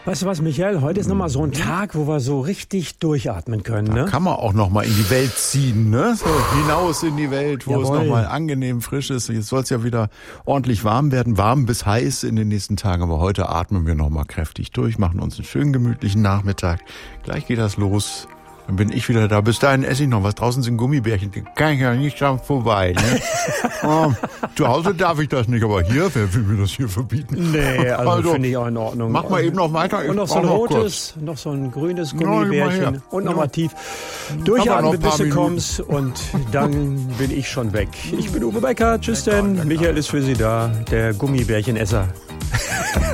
Weißt du was, Michael? Heute ist nochmal so ein Tag, wo wir so richtig durchatmen können. Ne? Da kann man auch nochmal in die Welt ziehen, ne? So hinaus in die Welt, wo es nochmal angenehm frisch ist. Jetzt soll es ja wieder ordentlich warm werden. Warm bis heiß in den nächsten Tagen. Aber heute atmen wir nochmal kräftig durch, machen uns einen schönen gemütlichen Nachmittag. Gleich geht das los. Dann bin ich wieder da. Bis dahin esse ich noch was. Draußen sind Gummibärchen. Die kann ich ja nicht schon vorbei. Ne? Zu Hause darf ich das nicht, aber hier, wer will mir das hier verbieten? Nee, also finde ich auch in Ordnung. Mach mal eben noch weiter. Und noch so ein rotes, noch so ein grünes Gummibärchen. Und nochmal tief durchatmen, bis du kommst. Und dann bin ich schon weg. Ich bin Uwe Becker. Tschüss denn. Michael ist für Sie da, der Gummibärchenesser.